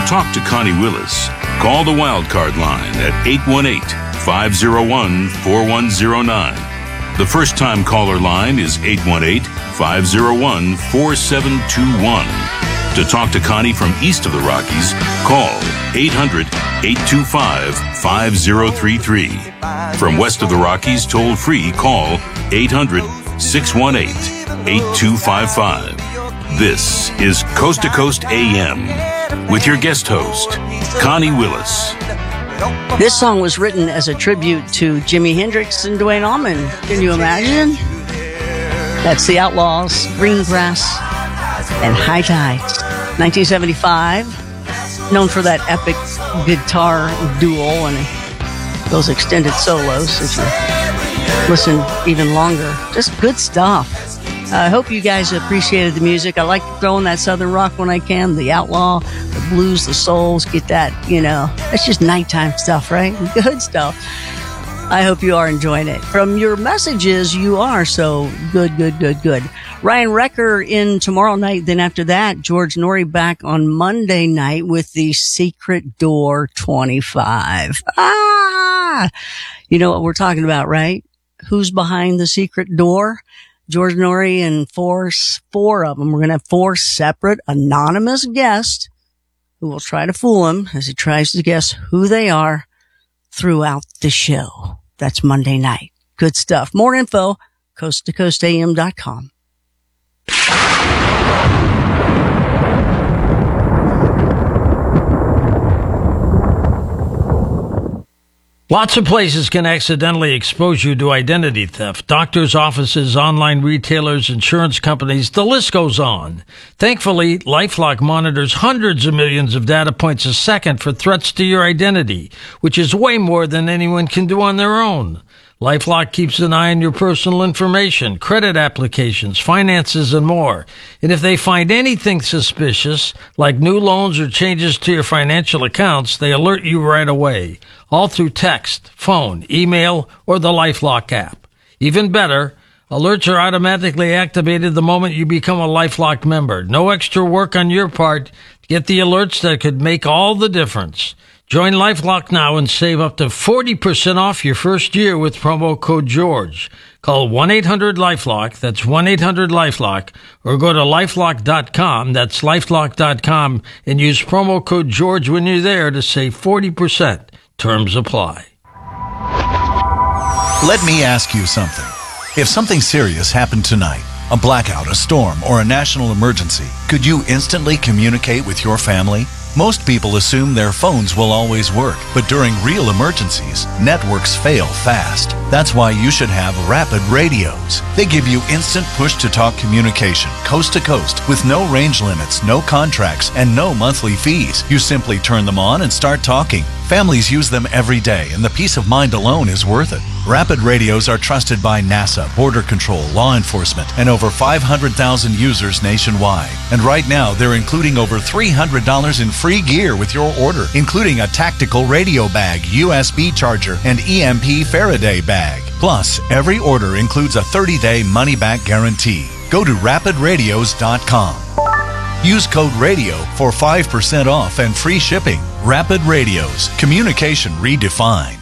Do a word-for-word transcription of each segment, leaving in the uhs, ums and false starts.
talk to Connie Willis, call the Wildcard line at eight one eight, five oh one, four one oh nine. The first-time caller line is eight one eight, five oh one, four seven two one. To talk to Connie from east of the Rockies, call eight hundred, eight two five, five oh three three. From west of the Rockies, toll-free, call eight hundred, six one eight, eight two five five. This is Coast to Coast A M with your guest host, Connie Willis. This song was written as a tribute to Jimi Hendrix and Duane Allman. Can you imagine? That's the Outlaws, Greengrass, and High Tides. nineteen seventy-five, known for that epic guitar duel and those extended solos. If you listen even longer, just good stuff. I hope you guys appreciated the music. I like throwing that Southern rock when I can. The outlaw, the blues, the souls, get that, you know, it's just nighttime stuff, right? Good stuff. I hope you are enjoying it. From your messages, you are, so good, good, good, good. Ryan Wrecker in tomorrow night. Then after that, George Norrie back on Monday night with the Secret Door twenty-five. Ah! You know what we're talking about, right? Who's behind the secret door? George Norrie and four, four of them. We're going to have four separate anonymous guests who will try to fool him as he tries to guess who they are throughout the show. That's Monday night. Good stuff. More info, coast to coast a m dot com. Lots of places can accidentally expose you to identity theft. Doctors' offices, online retailers, insurance companies, the list goes on. Thankfully, LifeLock monitors hundreds of millions of data points a second for threats to your identity, which is way more than anyone can do on their own. LifeLock keeps an eye on your personal information, credit applications, finances, and more. And if they find anything suspicious, like new loans or changes to your financial accounts, they alert you right away, all through text, phone, email, or the LifeLock app. Even better, alerts are automatically activated the moment you become a LifeLock member. No extra work on your part. Get the alerts that could make all the difference. Join LifeLock now and save up to forty percent off your first year with promo code George. Call one eight hundred LifeLock, that's one eight hundred LifeLock, or go to lifelock dot com, that's lifelock dot com, and use promo code George when you're there to save forty percent. Terms apply. Let me ask you something. If something serious happened tonight, a blackout, a storm, or a national emergency, could you instantly communicate with your family? Most people assume their phones will always work, but during real emergencies, networks fail fast. That's why you should have Rapid Radios. They give you instant push-to-talk communication, coast to coast, with no range limits, no contracts, and no monthly fees. You simply turn them on and start talking. Families use them every day, and the peace of mind alone is worth it. Rapid Radios are trusted by NASA, Border Control, law enforcement, and over five hundred thousand users nationwide. And right now, they're including over three hundred dollars in free gear with your order, including a tactical radio bag, U S B charger, and E M P Faraday bag. Plus, every order includes a thirty-day money-back guarantee. Go to rapid radios dot com. Use code RADIO for five percent off and free shipping. Rapid Radios. Communication redefined.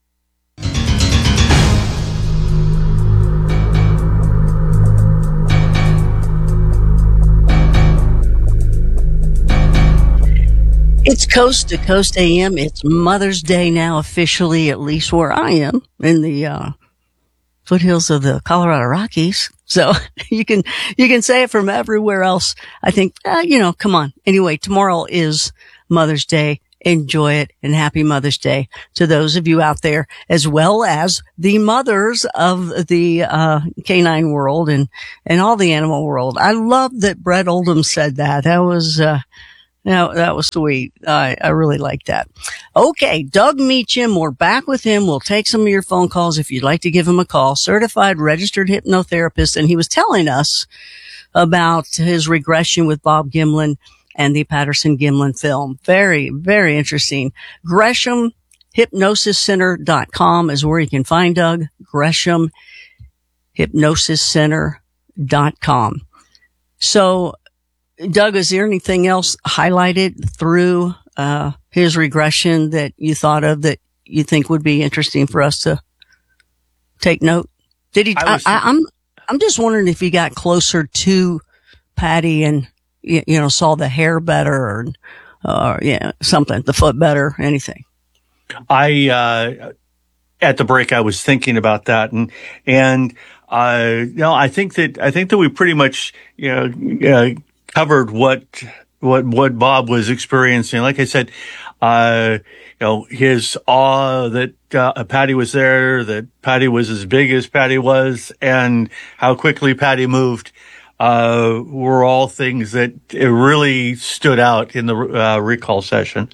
It's Coast to Coast A M. It's Mother's Day now officially, at least where I am, in the uh, foothills of the Colorado Rockies. So you can, you can say it from everywhere else. I think, uh, you know, come on. Anyway, tomorrow is Mother's Day. Enjoy it, and happy Mother's Day to those of you out there, as well as the mothers of the uh canine world and, and all the animal world. I love that Brett Oldham said that. That was, uh, Now, that was sweet. I, I really like that. Okay, Doug Meacham, we're back with him. We'll take some of your phone calls if you'd like to give him a call. Certified registered hypnotherapist, and he was telling us about his regression with Bob Gimlin and the Patterson-Gimlin film. Very, very interesting. Gresham Hypnosis Center dot com is where you can find Doug. Gresham Hypnosis Center dot com. So, Doug, is there anything else highlighted through uh, his regression that you thought of that you think would be interesting for us to take note? Did he? I was, I, I'm I'm just wondering if he got closer to Patty and you, you know saw the hair better or or yeah something, the foot better, anything. I uh, at the break I was thinking about that and and uh, you know I think that I think that we pretty much you know uh, covered what what what Bob was experiencing. Like I said, uh, you know his awe that uh, Patty was there, that Patty was as big as Patty was, and how quickly Patty moved. Uh, were all things that really stood out in the uh, recall session.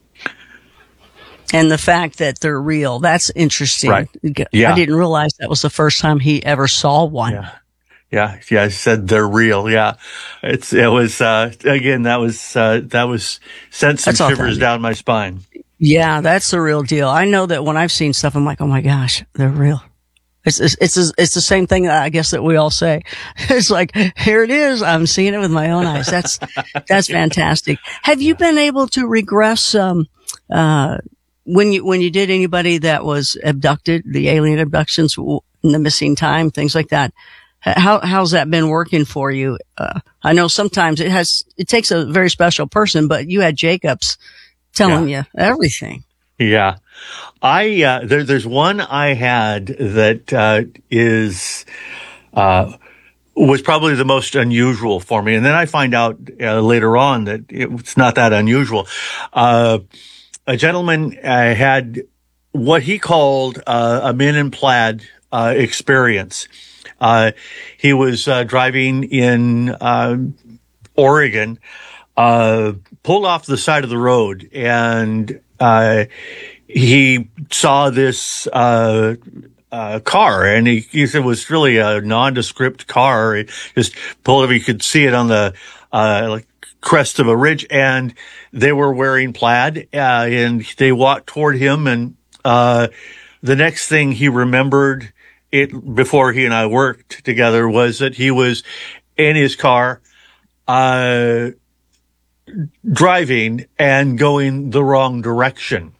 And the fact that they're real, that's interesting. Right. Yeah. I didn't realize that was the first time he ever saw one. Yeah. Yeah. Yeah. I said they're real. Yeah. It's, it was, uh, again, that was, uh, that was sent some That's shivers down my spine. Yeah. That's the real deal. I know that when I've seen stuff, I'm like, oh my gosh, they're real. It's, it's, it's, it's the same thing, I guess, that we all say. It's like, here it is. I'm seeing it with my own eyes. That's, that's fantastic. Have you been able to regress, um, uh, when you, when you did anybody that was abducted, the alien abductions in the missing time, things like that? How, how's that been working for you? Uh, I know sometimes it has, it takes a very special person, but you had Jacobs telling yeah. you everything. Yeah. I, uh, there, there's one I had that, uh, is, uh, was probably the most unusual for me. And then I find out uh, later on that it's not that unusual. Uh, a gentleman uh, had what he called uh, a men in plaid uh, experience. Uh, he was uh, driving in uh, Oregon, uh, pulled off the side of the road, and uh, he saw this uh, uh, car, and he, he said it was really a nondescript car. He just pulled it; you could see it on the uh, like crest of a ridge, and they were wearing plaid, uh, and they walked toward him, and uh, the next thing he remembered it before he and I worked together was that he was in his car, uh, driving and going the wrong direction.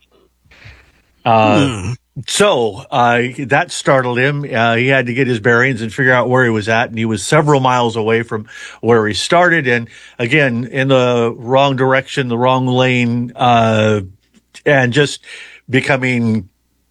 Uh, hmm. So, uh, that startled him. Uh, he had to get his bearings and figure out where he was at. And he was several miles away from where he started. And again, in the wrong direction, the wrong lane, uh, and just becoming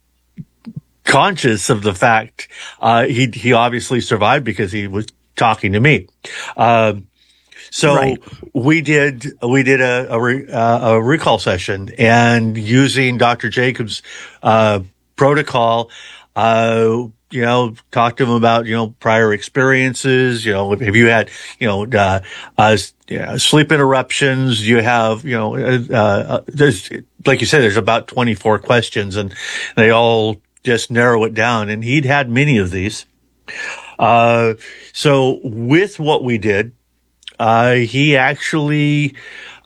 conscious of the fact, uh, he, he obviously survived because he was talking to me. Uh, So right. we did, we did a, a, re, uh, a recall session, and using Doctor Jacobs' uh, protocol, uh, you know, talked to him about, you know, prior experiences, you know, have you had, you know, uh, uh, yeah, sleep interruptions, you have, you know, uh, uh, there's, like you said, there's about twenty-four questions, and they all just narrow it down, and he'd had many of these. Uh, so with what we did, Uh, he actually,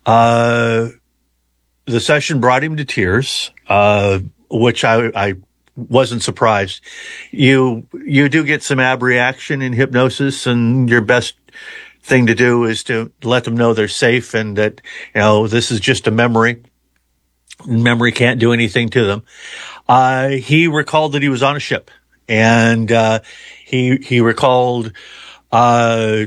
uh, the session brought him to tears, uh, which I, I wasn't surprised. You, you do get some ab reaction in hypnosis, and your best thing to do is to let them know they're safe and that, you know, this is just a memory. Memory can't do anything to them. Uh, he recalled that he was on a ship, and, uh, he, he recalled, uh,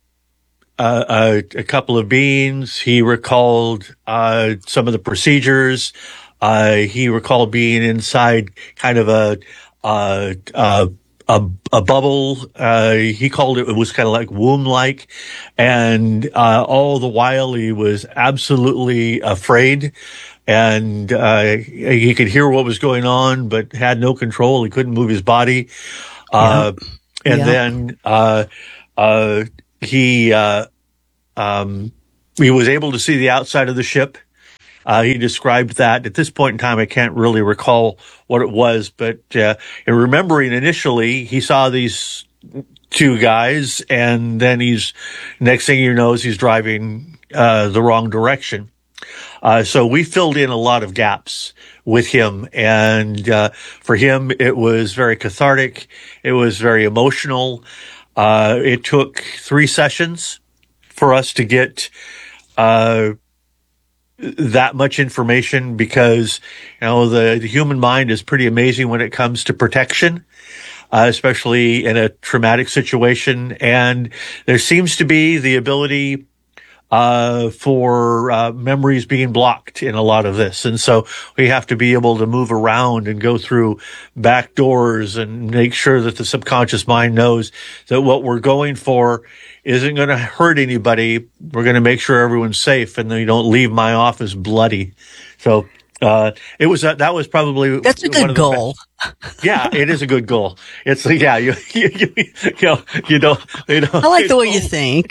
Uh, a, a couple of beings. He recalled uh, some of the procedures. Uh, he recalled being inside kind of a uh, uh, a, a bubble. Uh, he called it, it was kind of like womb-like. And uh, all the while he was absolutely afraid. And uh, he could hear what was going on, but had no control. He couldn't move his body. Uh, yep. And yep. then uh, uh, he uh, um, he was able to see the outside of the ship. Uh, he described that. At this point in time, I can't really recall what it was, but uh, in remembering initially, he saw these two guys, and then he's, next thing you know, is he's driving uh, the wrong direction. Uh, so we filled in a lot of gaps with him, and uh, for him, it was very cathartic. It was very emotional. Uh, it took three sessions for us to get uh that much information because, you know, the, the human mind is pretty amazing when it comes to protection, uh, especially in a traumatic situation. And there seems to be the ability uh, for uh, memories being blocked in a lot of this. And so we have to be able to move around and go through back doors and make sure that the subconscious mind knows that what we're going for isn't going to hurt anybody. We're going to make sure everyone's safe and they don't leave my office bloody. So uh, it was uh, that was probably that's a good goal. Yeah, it is a good goal. It's yeah, you you you, you know you don't you know. I like the way know. you think.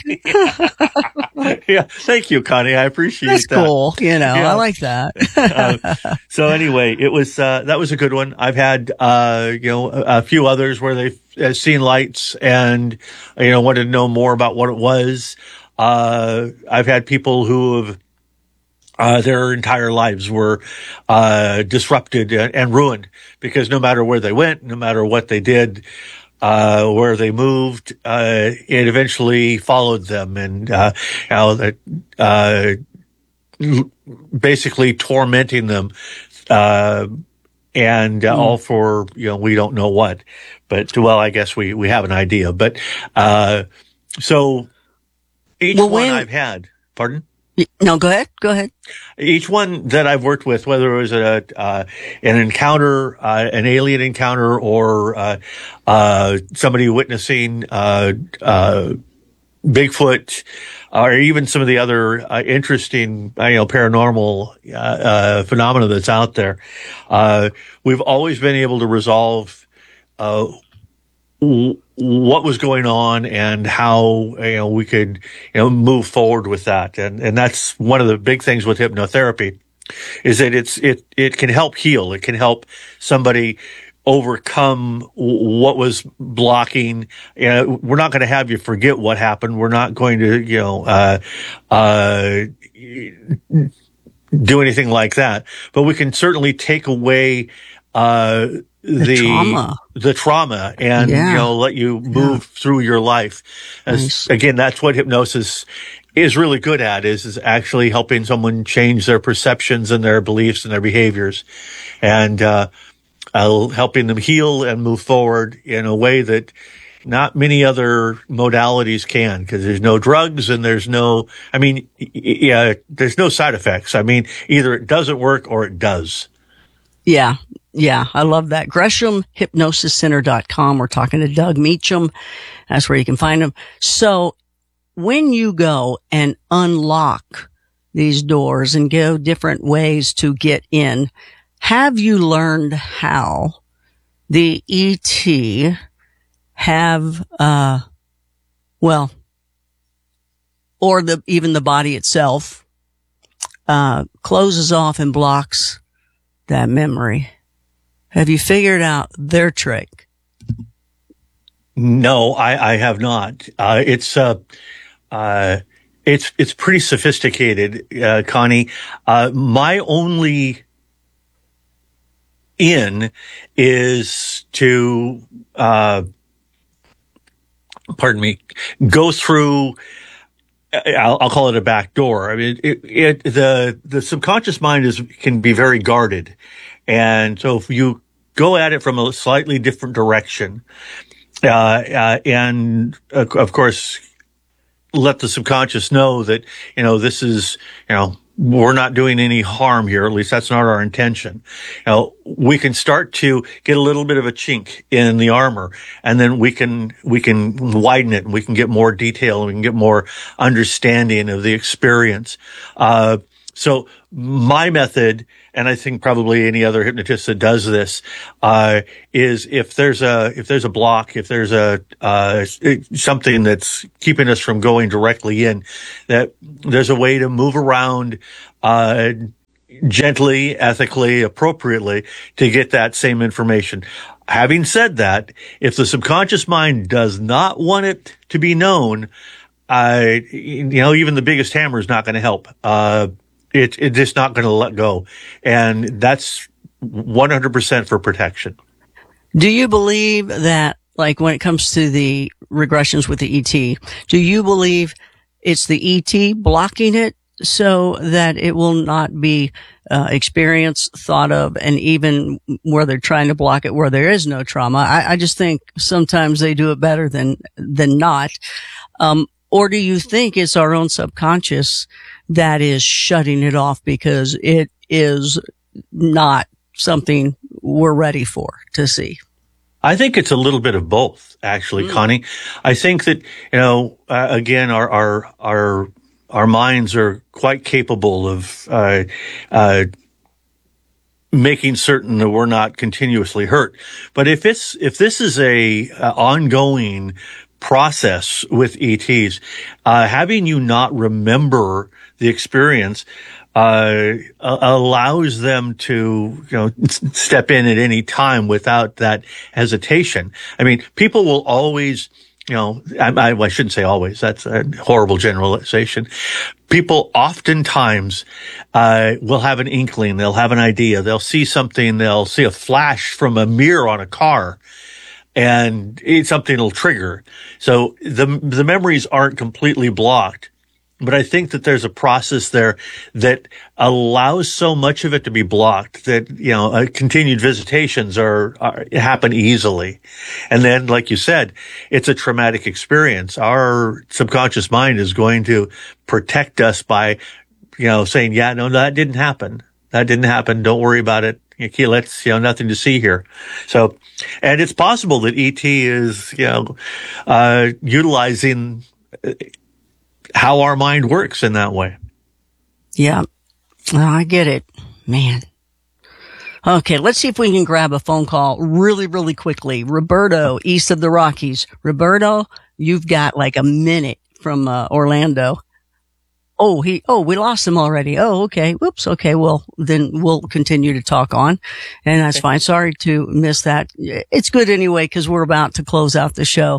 Yeah, thank you, Connie. I appreciate That's that. That's cool. You know, yeah. I like that. uh, so anyway, it was uh, that was a good one. I've had uh, you know a, a few others where they've uh, seen lights and you know wanted to know more about what it was. Uh, I've had people who have. Uh, their entire lives were uh, disrupted and, and ruined because no matter where they went, no matter what they did, uh, where they moved, uh, it eventually followed them and uh, you know, that, uh, basically tormenting them, uh, and uh, mm. all for you know we don't know what, but well, I guess we we have an idea, but uh, so each well, one when- I've had, pardon. No, go ahead. Go ahead. Each one that I've worked with, whether it was a, uh, an encounter, uh, an alien encounter or, uh, uh, somebody witnessing, uh, uh, Bigfoot, or even some of the other, uh, interesting, uh, you know, paranormal, uh, uh, phenomena that's out there, uh, we've always been able to resolve, uh, what was going on and how you know we could you know move forward with that, and and that's one of the big things with hypnotherapy, is that it's it it can help heal. It can help somebody overcome what was blocking. You know, we're not going to have you forget what happened. We're not going to you know uh, uh, do anything like that, but we can certainly take away. Uh, The, the trauma, the trauma and, yeah. you know, let you move yeah. through your life. As, nice. Again, that's what hypnosis is really good at is, is actually helping someone change their perceptions and their beliefs and their behaviors and, uh, uh, helping them heal and move forward in a way that not many other modalities can, because there's no drugs and there's no, I mean, yeah, there's no side effects. I mean, either it doesn't work or it does. Yeah. Yeah, I love that. Gresham Hypnosis Center dot com. We're talking to Doug Meacham. That's where you can find him. So when you go and unlock these doors and go different ways to get in, have you learned how the E T have, uh, well, or the, even the body itself, uh, closes off and blocks that memory? Have you figured out their trick? No, I, I have not. Uh, it's, uh, uh, it's, it's pretty sophisticated, uh, Connie. Uh, my only in is to, uh, pardon me, go through, I'll, I'll call it a back door. I mean, it, it, the, the subconscious mind is, can be very guarded. And so if you go at it from a slightly different direction, uh, uh and uh, of course, let the subconscious know that, you know, this is, you know, we're not doing any harm here. At least that's not our intention. You know, we can start to get a little bit of a chink in the armor, and then we can, we can widen it and we can get more detail and we can get more understanding of the experience. Uh, so my method, and I think probably any other hypnotist that does this, uh, is if there's a, if there's a block, if there's a, uh, something that's keeping us from going directly in, that there's a way to move around, uh, gently, ethically, appropriately to get that same information. Having said that, if the subconscious mind does not want it to be known, uh, you know, even the biggest hammer is not going to help. Uh, It, it's just not going to let go. And that's one hundred percent for protection. Do you believe that, like, when it comes to the regressions with the E T, do you believe it's the E T blocking it so that it will not be uh, experienced, thought of, and even where they're trying to block it where there is no trauma. I, I just think sometimes they do it better than than not. Um, or do you think it's our own subconscious that is shutting it off because it is not something we're ready for to see? I think it's a little bit of both, actually, mm. Connie. I think that, you know, uh, again, our, our, our, our minds are quite capable of, uh, uh, making certain that we're not continuously hurt. But if it's, if this is a, uh, ongoing process with E Ts, uh, having you not remember the experience, uh, allows them to, you know, step in at any time without that hesitation. I mean, people will always, you know, I, I, I shouldn't say always. That's a horrible generalization. People oftentimes, uh, will have an inkling. They'll have an idea. They'll see something. They'll see a flash from a mirror on a car, and it's something that'll trigger. So the, the memories aren't completely blocked. But I think that there's a process there that allows so much of it to be blocked that, you know, uh, continued visitations are, are happen easily. And then, like you said, it's a traumatic experience. Our subconscious mind is going to protect us by, you know, saying, yeah, no, that didn't happen. That didn't happen. Don't worry about it. Okay, let's, you know, nothing to see here. So, and it's possible that E T is, you know, uh, utilizing how our mind works in that way. Yeah. Oh, I get it, man. Okay, let's see if we can grab a phone call really, really quickly. Roberto, east of the Rockies. Roberto, you've got like a minute from uh, Orlando. Oh, he, oh, we lost him already. Oh, okay. Whoops. Okay. Well, then we'll continue to talk on, and that's fine. Sorry to miss that. It's good anyway, because we're about to close out the show.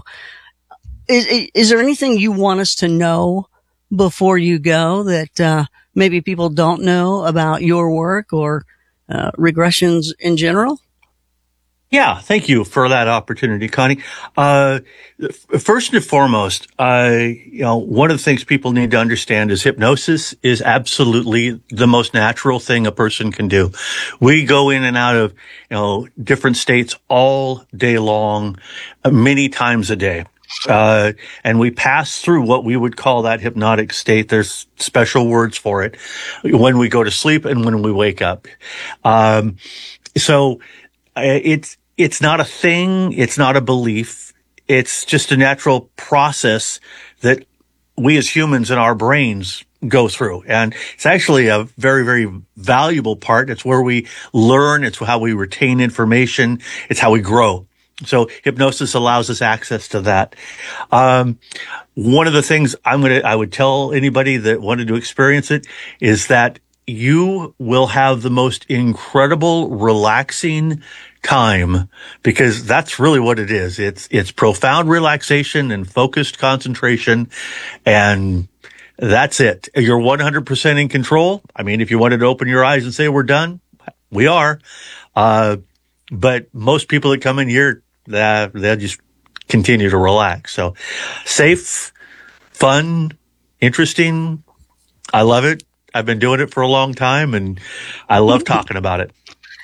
Is, is there anything you want us to know before you go that, uh, maybe people don't know about your work or, uh, regressions in general? Yeah, thank you for that opportunity, Connie. Uh, first and foremost, uh, you know, one of the things people need to understand is hypnosis is absolutely the most natural thing a person can do. We go in and out of, you know, different states all day long, uh, many times a day. Uh, and we pass through what we would call that hypnotic state. There's special words for it when we go to sleep and when we wake up. Um, so it's, it's not a thing. It's not a belief. It's just a natural process that we as humans in our brains go through. And it's actually a very, very valuable part. It's where we learn. It's how we retain information. It's how we grow. So hypnosis allows us access to that. Um, one of the things I'm going to, I would tell anybody that wanted to experience it is that you will have the most incredible, relaxing time, because that's really what it is. It's, it's profound relaxation and focused concentration, and that's it. You're one hundred percent in control. I mean, if you wanted to open your eyes and say we're done, we are. Uh, but most people that come in here, uh, they'll just continue to relax. So safe, fun, interesting. I love it. I've been doing it for a long time, and I love talking about it.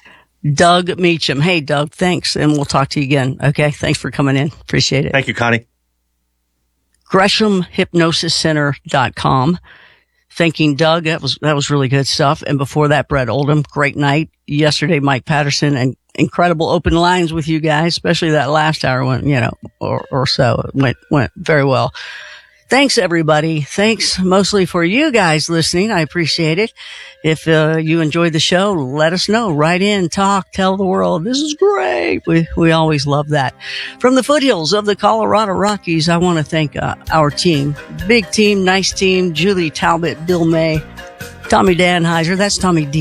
Doug Meacham. Hey, Doug, thanks. And we'll talk to you again. Okay. Thanks for coming in. Appreciate it. Thank you, Connie. Gresham Hypnosis Center dot com. Thanking Doug. That was, that was really good stuff. And before that, Brett Oldham. Great night. Yesterday, Mike Patterson, and incredible open lines with you guys, especially that last hour went, you know, or, or so. It went, went very well. Thanks, everybody. Thanks mostly for you guys listening. I appreciate it. If uh, you enjoyed the show, let us know. Write in, talk, tell the world. This is great. We we always love that. From the foothills of the Colorado Rockies, I want to thank uh, our team. Big team, nice team. Julie Talbot, Bill May, Tommy Danheiser. That's Tommy D.